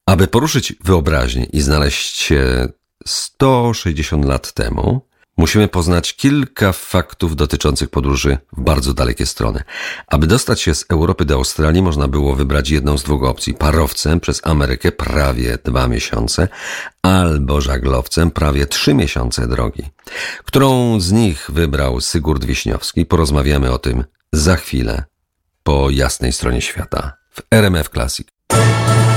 Aby poruszyć wyobraźnię i znaleźć się 160 lat temu, musimy poznać kilka faktów dotyczących podróży w bardzo dalekie strony. Aby dostać się z Europy do Australii, można było wybrać jedną z dwóch opcji. Parowcem przez Amerykę prawie 2 miesiące, albo żaglowcem prawie 3 miesiące drogi. Którą z nich wybrał Sygurt Wiśniowski? Porozmawiamy o tym za chwilę po jasnej stronie świata w RMF Classic.